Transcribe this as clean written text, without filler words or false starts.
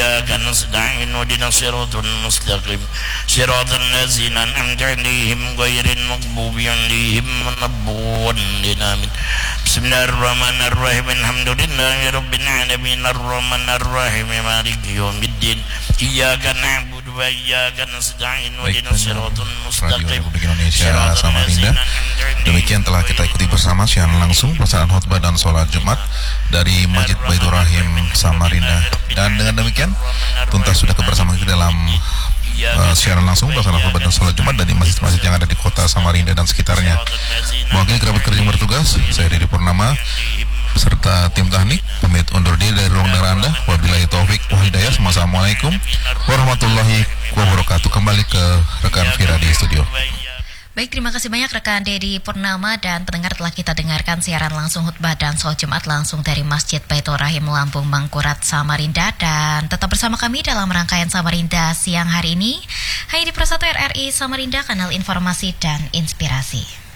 iyyaka nasta'in ihdinas siratal mustaqim siratal ladzina an'amta 'alaihim ghairil maghdubi 'alaihim waladdallin amin. Bismillahirrahmanirrahim. Alhamdulillahi rabbil alamin arrahmanir rahim maliki yaumiddin iyyaka na'budu wa iyyaka nasta'in ihdinas siratal mustaqim Indonesia Samarinda. Demikian telah kita ikuti bersama siaran langsung pelaksanaan khutbah dan sholat Jumat dari Masjid Baitur Rahim Samarinda. Dan dengan demikian tuntas sudah kebersamaan kita dalam siaran langsung pelaksanaan khutbah dan sholat Jumat dari masjid-masjid yang ada di kota Samarinda dan sekitarnya. Mewakili kerabat kerja yang bertugas, saya Didi Purnama beserta tim teknik pamit undur diri dari ruang dengar Anda. Wabillahi taufik wal hidayah. Assalamualaikum warahmatullahi wabarakatuh. Kembali ke rekan Fira di studio. Baik, terima kasih banyak rekan Dedi Purnama dan pendengar. Telah kita dengarkan siaran langsung khutbah dan sholat Jumat langsung dari Masjid Baitur Rahim Lampung Mangkurat Samarinda. Dan tetap bersama kami dalam rangkaian Samarinda siang hari ini hanya di Pro 1 RRI Samarinda, kanal informasi dan inspirasi.